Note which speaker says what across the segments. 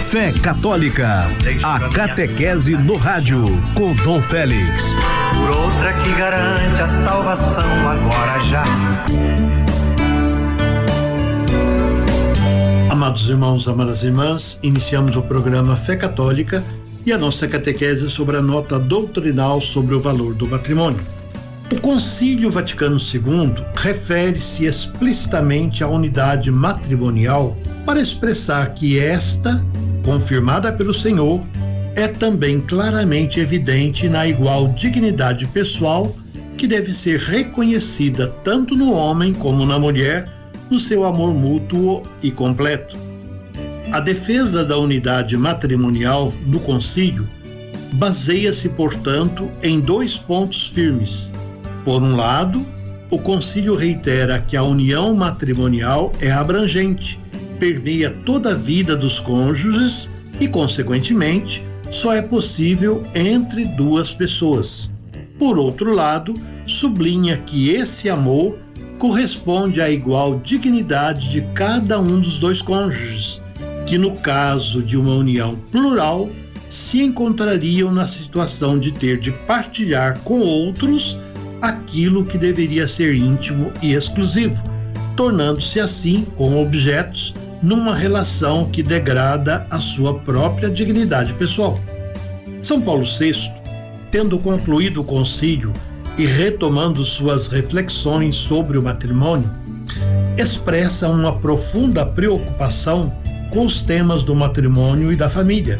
Speaker 1: Fé Católica, a catequese no rádio, com Dom Félix.
Speaker 2: Por outra que garante a salvação agora já.
Speaker 3: Amados irmãos, amadas irmãs, iniciamos o programa Fé Católica e a nossa catequese sobre a nota doutrinal sobre o valor do matrimônio. O Concílio Vaticano II refere-se explicitamente à unidade matrimonial para expressar que esta, confirmada pelo Senhor, é também claramente evidente na igual dignidade pessoal que deve ser reconhecida tanto no homem como na mulher, no seu amor mútuo e completo. A defesa da unidade matrimonial no concílio baseia-se, portanto, em 2 pontos firmes. Por um lado, o concílio reitera que a união matrimonial é abrangente, permeia toda a vida dos cônjuges e, consequentemente, só é possível entre 2 pessoas. Por outro lado, sublinha que esse amor corresponde à igual dignidade de cada um dos 2 cônjuges, que no caso de uma união plural, se encontrariam na situação de ter de partilhar com outros aquilo que deveria ser íntimo e exclusivo, tornando-se assim, com objetos, numa relação que degrada a sua própria dignidade pessoal. São Paulo VI, tendo concluído o concílio e retomando suas reflexões sobre o matrimônio, expressa uma profunda preocupação com os temas do matrimônio e da família.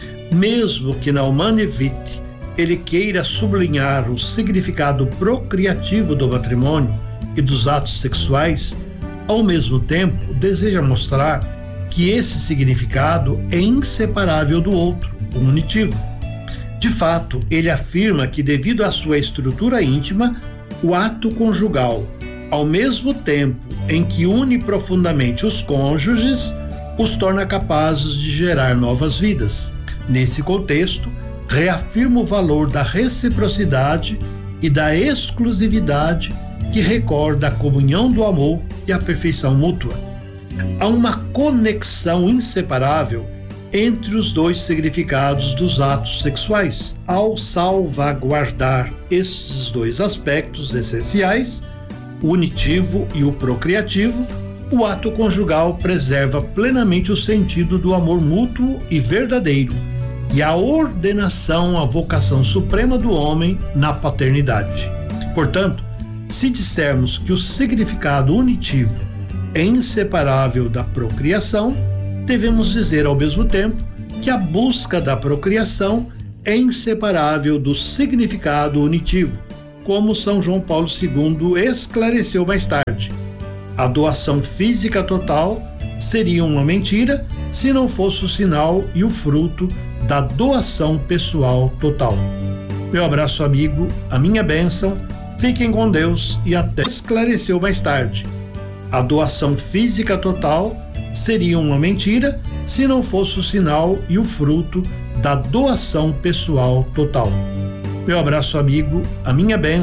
Speaker 3: Mesmo que na Humanae Vitae ele queira sublinhar o significado procriativo do matrimônio e dos atos sexuais, ao mesmo tempo deseja mostrar que esse significado é inseparável do outro, o unitivo. De fato, ele afirma que, devido à sua estrutura íntima, o ato conjugal, ao mesmo tempo em que une profundamente os cônjuges, os torna capazes de gerar novas vidas. Nesse contexto, reafirma o valor da reciprocidade e da exclusividade que recorda a comunhão do amor e a perfeição mútua. Há uma conexão inseparável entre os 2 significados dos atos sexuais. Ao salvaguardar estes 2 aspectos essenciais, o unitivo e o procriativo, o ato conjugal preserva plenamente o sentido do amor mútuo e verdadeiro e a ordenação à vocação suprema do homem na paternidade. Portanto, se dissermos que o significado unitivo é inseparável da procriação, devemos dizer ao mesmo tempo que a busca da procriação é inseparável do significado unitivo, como São João Paulo II esclareceu mais tarde. A doação física total seria uma mentira se não fosse o sinal e o fruto da doação pessoal total. Meu abraço amigo, a minha bênção, fiquem com Deus e até esclareceu mais tarde. A doação física total seria uma mentira se não fosse o sinal e o fruto da doação pessoal total. Meu abraço amigo, a minha bênção.